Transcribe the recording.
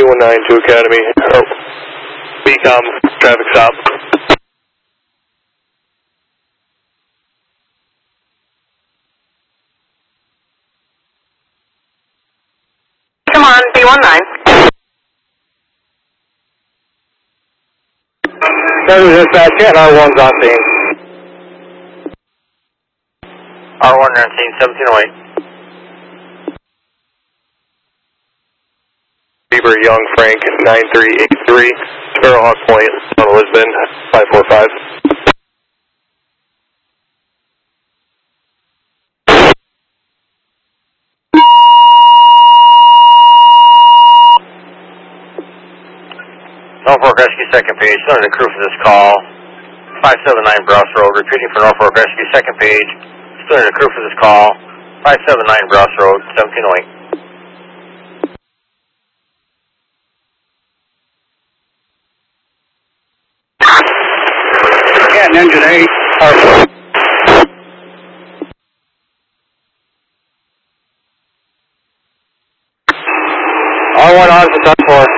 B19 to Academy. Oh, BCOM, traffic stop. Come on, B19. Dispatch, R1's on scene. R1 on scene, 1708. Beaver, Young, Frank, 9383, Sparrowhawk Point, on Lisbon, 545. Norfolk Rescue, second page. Still the crew for this call. 579 Browse Road. Repeating for Norfolk Rescue, second page. Still the crew for this call. 579 Browse Road, 1708. Canton, engine 8, R4. R1 on for 4.